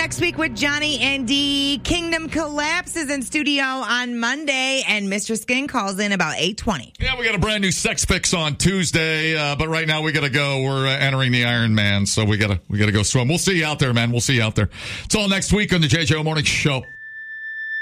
next week with Johnny and Dee. Kingdom Collapses in studio on Monday, and Mr. Skin calls in about 8:20. Yeah, we got a brand new sex fix on Tuesday, but right now we got to go. We're entering the Ironman, so we got to go swim. We'll see you out there, man. We'll see you out there. It's all next week on the JJO Morning Show.